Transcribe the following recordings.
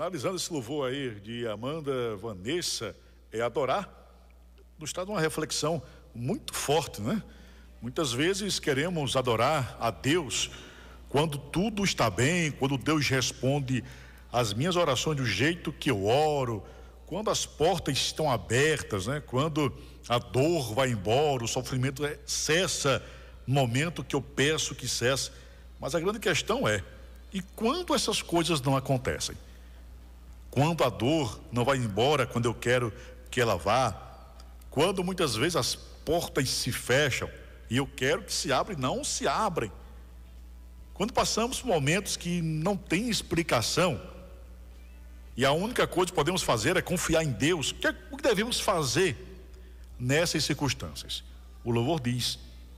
Analisando esse louvor aí de Amanda Vanessa, adorar, nos traz uma reflexão muito forte, né? Muitas vezes queremos adorar a Deus quando tudo está bem, quando Deus responde as minhas orações do jeito que eu oro, quando as portas estão abertas, né? Quando a dor vai embora, o sofrimento cessa no momento que eu peço que cesse. Mas a grande questão e quando essas coisas não acontecem? Quando a dor não vai embora quando eu quero que ela vá, quando muitas vezes as portas se fecham e eu quero que se abram e não se abrem, quando passamos por momentos que não tem explicação e a única coisa que podemos fazer é confiar em Deus, o que devemos fazer nessas circunstâncias? O louvor diz,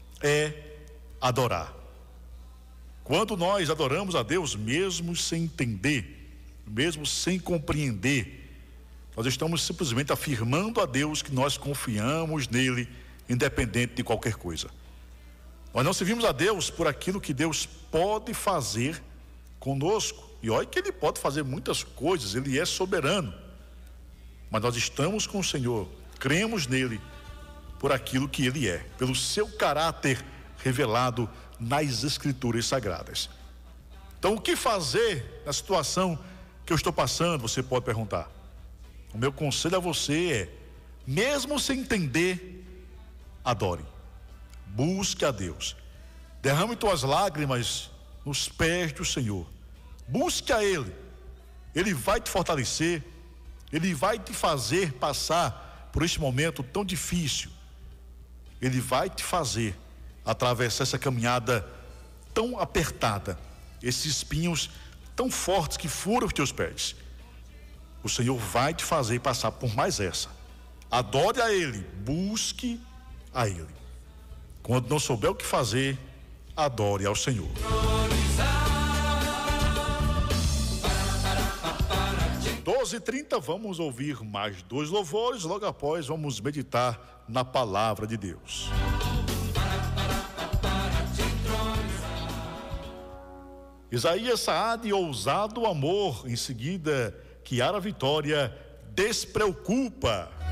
adorar. Quando nós adoramos a Deus, mesmo sem entender, mesmo sem compreender, nós estamos simplesmente afirmando a Deus que nós confiamos nele, independente de qualquer coisa. Nós não servimos a Deus por aquilo que Deus pode fazer conosco, e olha que ele pode fazer muitas coisas, ele é soberano, mas nós estamos com o Senhor, cremos nele por aquilo que ele é, pelo seu caráter revelado nas Escrituras Sagradas. Então, o que fazer na situação que eu estou passando? Você pode perguntar. O meu conselho a você mesmo sem entender, adore, busque a Deus, derrame tuas lágrimas nos pés do Senhor, busque a Ele, Ele vai te fortalecer, Ele vai te fazer passar por este momento tão difícil, Ele vai te fazer atravessar essa caminhada tão apertada, esses espinhos tão fortes que furam os teus pés. O Senhor vai te fazer passar por mais essa. Adore a Ele, busque a Ele. Quando não souber o que fazer, adore ao Senhor. 12h30, vamos ouvir mais 2 louvores. Logo após, vamos meditar na palavra de Deus. Isaías Saad, ousado amor. Em seguida, Kiara Vitória, despreocupa.